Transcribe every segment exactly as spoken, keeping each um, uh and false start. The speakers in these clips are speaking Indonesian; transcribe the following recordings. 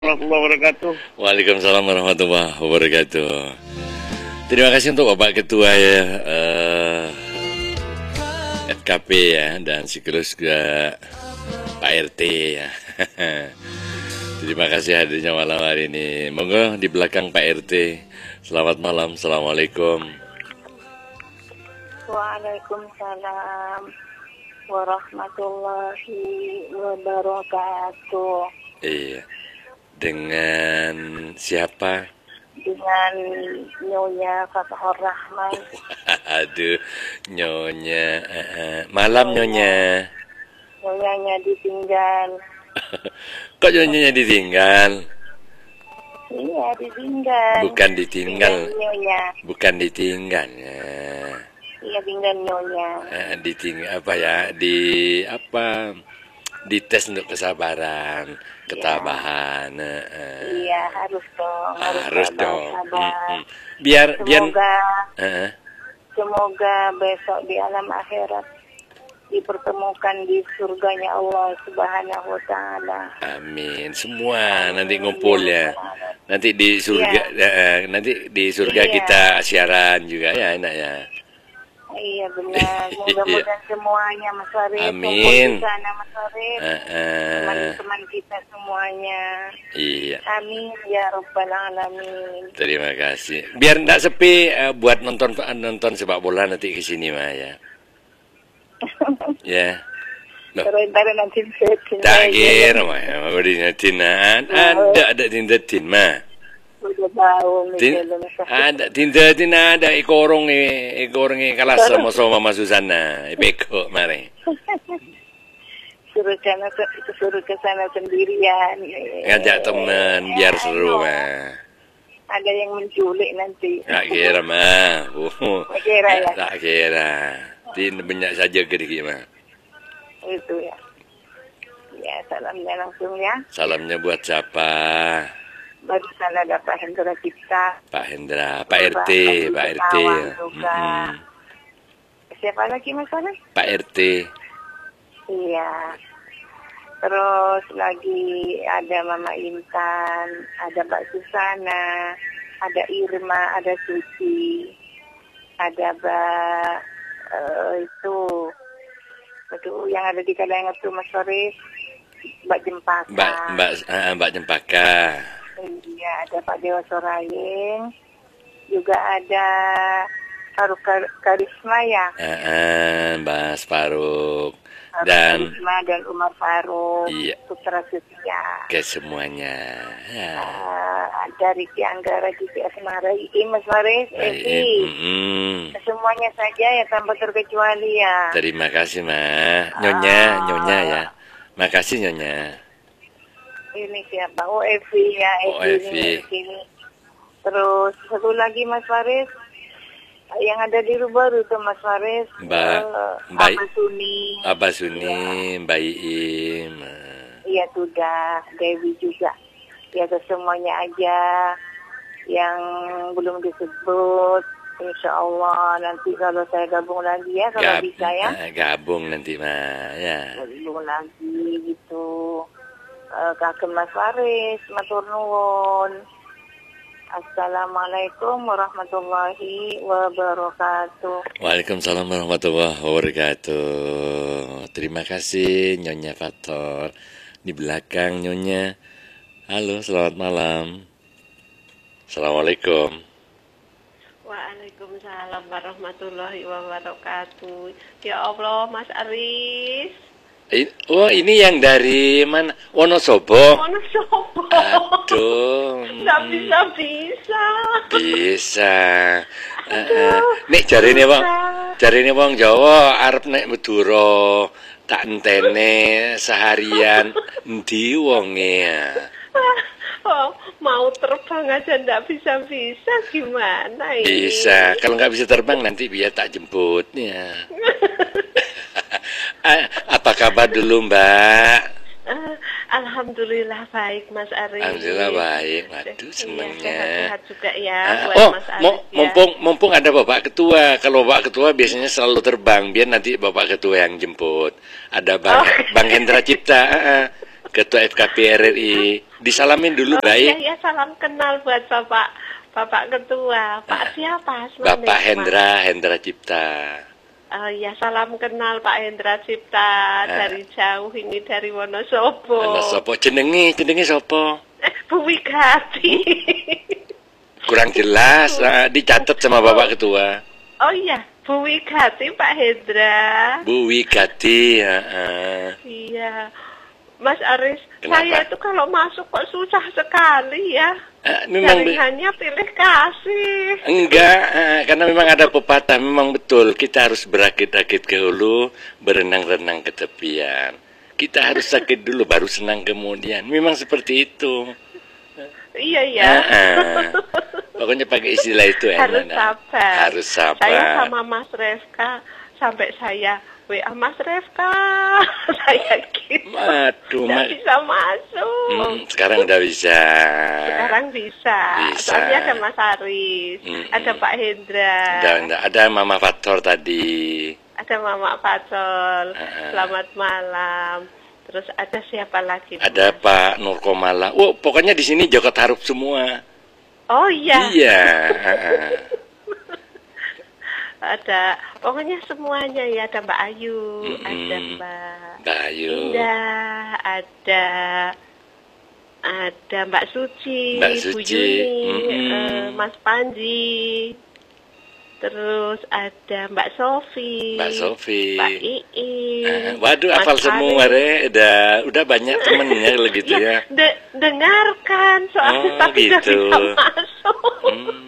Warahmatullahi wabarakatuh. Waalaikumsalam warahmatullahi wabarakatuh. Terima kasih untuk Bapak Ketua ya, uh, F K P ya, dan sekaligus juga Pak R T ya. Terima kasih hadirnya malam hari ini. Monggo di belakang Pak R T. Selamat malam, assalamualaikum. Waalaikumsalam warahmatullahi wabarakatuh. Iya. Dengan siapa? Dengan Nyonya Fatahur Rahman. Aduh, Nyonya. Uh, uh. Malam Nyonya. Nyonyanya ditinggal. Kok Nyonyanya ditinggal? Iya, ditinggal. Bukan ditinggal. Tinggal Nyonya. Bukan ditinggal ya. Iya, tinggal Nyonya. Uh, ditinggal apa ya? Di apa? Dites untuk kesabaran, ketabahan. Ya. Uh, iya, harus dong. Harus, harus sabar, dong. sabar. Mm -mm. Biar, semoga, biar. Uh, semoga besok di alam akhirat dipertemukan di surganya Allah Subhanahu Wa Taala. Amin. Semua nanti ngumpul ya. Nanti di surga, ya. uh, nanti di surga iya. Kita siaran juga ya, enak ya. Iya benar, mudah-mudahan semuanya Mas Farid. Amin. Di sana Mas Farid, uh, uh. teman-teman kita semuanya. Iya. Amin ya Rabbal Alamin. Terima kasih. Biar tidak sepi uh, buat nonton nonton sepak bola nanti ke sini mah ya. Ya. Terus nanti tak kira mah, udah tinaan, ada ada tindatin mah. Tin, ada tinda tina ada ikorong e ikorong e kalas sama sama Mas Susana ipeko mare suruh sana suruh ke sana sendirian ngajak teman biar seru mah ada yang menculik nanti tak kira mah uh, tak kira ya tak kira tin banyak saja gede mah itu ya ya salamnya langsung ya salamnya buat siapa? Barusan ada Pak Hendra Cipta. Pak Hendra, Pak R T, Pak R T. Mm-hmm. Siapa lagi Mas Ane? Pak R T. Iya. Terus lagi ada Mama Intan, ada Mbak Susana, ada Irma, ada Suci, ada Mbak uh, itu, aduh, yang ada di Kalangan itu Mas Farid, Mbak Jempaka. Mbak Mbak uh, Mbak Jempaka. Iya, ada Pak Dewa Sorayeng, juga ada Faruk Karisma ya. Uh, Mbak Faruk dan Karisma dan Umar Faruk, iya. Putra Setia. Ke semuanya. Ya. Uh, ada Riki Anggara, Cici Asmara, Iim, Mas Farid, Evi. Mm. Semuanya saja ya tanpa terkecuali ya. Terima kasih Mah, Nyonya, uh, Nyonya ya. Makasih Nyonya. Ini siapa? Oh Evi ya, Evi ini. Terus satu lagi Mas Farid, yang ada di Rubaru tuh Mas Farid, Mbak uh, Mbak Abah Suni, Abah Suni, ya. Mbak Iim. Iya sudah, Dewi juga. Ya ke semuanya aja yang belum disebut. Insya Allah nanti kalau saya gabung lagi ya, kalau Gab bisa ya. Gabung nanti mah ya. Gabung lagi gitu. Uh, Kakek Mas Faris, matur nuwun. Assalamualaikum warahmatullahi wabarakatuh. Waalaikumsalam warahmatullahi wabarakatuh. Terima kasih Nyonya Fator. Di belakang Nyonya. Halo, selamat malam. Assalamualaikum. Waalaikumsalam warahmatullahi wabarakatuh. Ya Allah, Mas Aris. Oh, ini yang dari mana? Wonosobo. Wonosobo. Aduh. Nggak bisa-bisa. Bisa. Heeh. Nek jarine wong, jarine wong Jawa arep nek Madura tak entene seharian endi wonge ya. Oh, mau terbang aja nggak bisa-bisa gimana ini? Bisa. Kalau nggak bisa terbang nanti biar tak jemputnya. Apa kabar dulu Mbak? Uh, Alhamdulillah baik Mas Aris. Alhamdulillah baik. Waduh senengnya. Iya, sehat-sehat juga ya uh, buat oh, Mas Aris ya. Mumpung, mumpung ada Bapak Ketua. Kalau Bapak Ketua biasanya selalu terbang. Biar nanti Bapak Ketua yang jemput. Ada Bang, oh. Bang Hendra Cipta. Uh, uh. Ketua F K P R R I. Disalamin dulu, Oh, baik. iya, iya, salam kenal buat Bapak Bapak Ketua. Pak siapa? Asmane, Bapak Mas? Hendra, Hendra Cipta. Oh iya, salam kenal Pak Hendra Cipta dari jauh ini dari Wonosobo. Ana sapa jenenge? Jenenge sapa? Eh, Bu Wigati. Kurang jelas, ah, dicatat sama Bapak Ketua. Oh iya, Bu Wigati Pak Hendra. Bu Wigati, heeh. Iya. Mas Aris, Kenapa? saya itu kalau masuk kok susah sekali ya. Ah, memang be- Jaringannya pilih kasih. enggak, ah, karena memang ada pepatah, memang betul kita harus berakit-akit ke hulu, berenang-renang ke tepian. Kita harus sakit dulu baru senang kemudian. Memang seperti itu. Iya ya. Ah, ah. Pokoknya pakai istilah itu ya. Harus Nana. sabar. Harus sabar. Saya sama Mas Refka sampai saya W A Mas Refka, saya gitu. Aduh, Nggak Ma- bisa masuk. Hmm, sekarang udah bisa. Sekarang bisa. Bisa. Soalnya ada Mas Aris, Mm-mm. ada Pak Hendra, Udah, udah. Ada Mama Fator tadi. ada Mama Fatul. Uh-uh. Selamat malam. Terus ada siapa lagi? Ada Mas? Pak Nurkomala. Oh, pokoknya di sini Joko Tarub semua. Oh iya. Iya. heeh. Ada, pokoknya semuanya ya. Ada Mbak Ayu, Mm-mm. ada Mbak Bayu. Indah, ada ada Mbak Suci, Mbak Bu Suci, Yuni, mm-mm. eh, Mas Panji, terus ada Mbak Sofi, Mbak Sofi. Mbak Iin, Eh, waduh, Mas hafal semua, Ari. Re. Udah, udah banyak temennya kalau gitu ya. de- dengarkan soalnya Oh, tapi nggak gitu. bisa masuk. Hmm.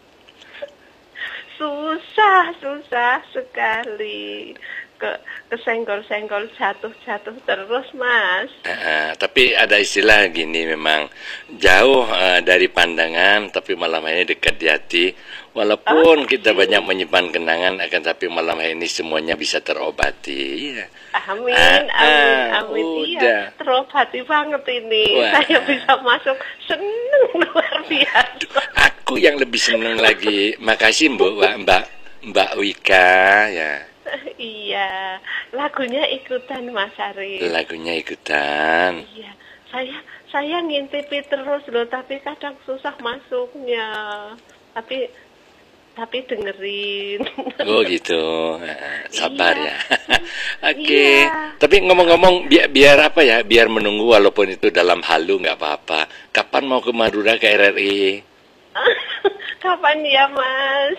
Susah, susah sekali. Ke kesenggol-senggol jatuh-jatuh terus, Mas. Eh, tapi ada istilah gini memang jauh eh, dari pandangan tapi malam ini dekat di hati. Walaupun kita banyak menyimpan kenangan akan tapi malam ini semuanya bisa terobati. Iya. Amin, Ah, amin, ah, amin. udah. Iya, terobati banget ini. Wah. Saya bisa masuk, seneng luar biasa. Aku yang lebih seneng lagi. Makasih Mbak Mbak Mbak, Mbak Wika ya. Iya, lagunya ikutan Mas Ari. Lagunya ikutan. Iya, saya saya ngintipi terus loh, tapi kadang susah masuknya. Tapi tapi dengerin. Oh gitu. Eh, Sabar Iya. ya. Oke. Iya. Tapi ngomong-ngomong biar, biar apa ya? Biar menunggu walaupun itu dalam halu nggak apa-apa. Kapan mau ke Madura ke R R I? Kapan ya Mas?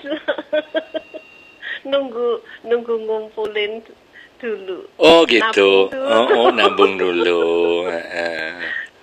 nunggu nunggu ngumpulin dulu. Oh gitu. Nabung dulu. Oh, oh nabung dulu. Eh,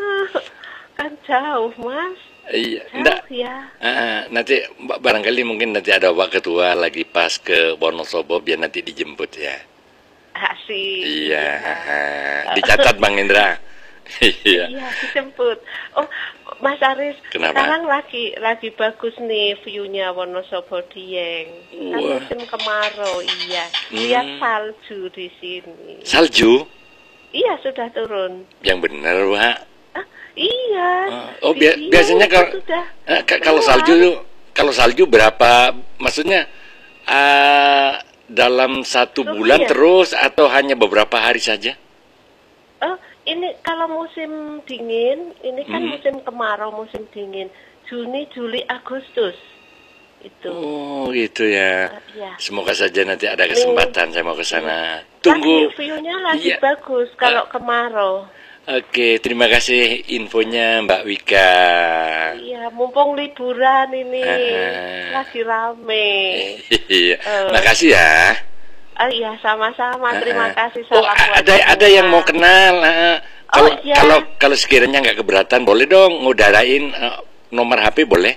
Kan jauh Mas. Iya. Jauh Nggak. ya. Ah, nanti ba- barangkali mungkin nanti ada Pak Ketua lagi pas ke Wonosobo biar nanti dijemput ya. Asik. Iya. ah, Dicatat Bang Indra. Iya. Iya, dijemput. Oh, Mas Aris, Kenapa? sekarang lagi lagi bagus nih view-nya Wonosobo Dieng. Kan Wah. musim kemarau, iya. Hmm. Lihat salju di sini. Salju Iya, sudah turun. yang benar, Pak. Ah, iya. Oh, Di bia- Dieng biasanya itu kalau sudah eh, ka- kalau keluar. salju kalau salju berapa? Maksudnya eh, dalam satu Loh, bulan iya. terus atau hanya beberapa hari saja? Oh, ini kalau musim dingin, ini kan Hmm. musim kemarau, musim dingin. Juni, Juli, Agustus. Itu. Oh, gitu ya. Ah, iya. Semoga saja nanti ada kesempatan saya mau ke sana. Lagi Tunggu. view-nya lagi Iya. bagus kalau kemarau. Oke, terima kasih infonya Mbak Wika. Iya, mumpung liburan ini Ah. lagi rame. Iya, Eh. makasih ya. Ah iya, sama-sama. Terima Ah, kasih. Oh, Salam buat ada ada semua. yang mau kenal. ah. Oh, Kalau iya. kalau kalau sekiranya nggak keberatan, boleh dong ngudarain eh, nomor H P boleh?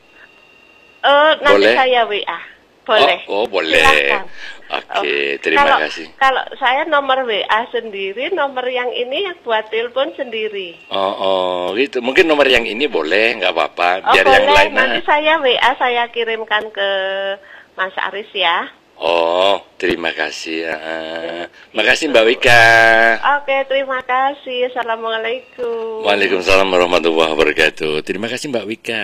Eh, nanti Boleh? saya W A. Boleh. Oh, oh, boleh. Silakan. Oke, Oh, terima kalau, kasih. Kalau saya nomor W A sendiri, nomor yang ini yang buat telepon sendiri. Oh, oh, gitu. Mungkin nomor yang ini boleh, nggak apa-apa. Oh, Biar boleh. yang lain. Nanti ah. saya W A saya kirimkan ke Mas Aris ya. Oh, terima kasih. ah. Makasih Mbak Wika. Oke, terima kasih. Assalamualaikum. Waalaikumsalam warahmatullahi wabarakatuh. Terima kasih Mbak Wika.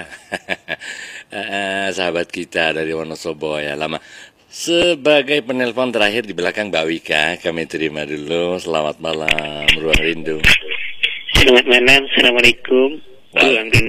Eh, sahabat kita dari Wonosobo ya lama. Sebagai penelpon terakhir di belakang Mbak Wika, kami terima dulu. Selamat malam, Ruang Rindu. Selamat malam, Assalamualaikum. Wal-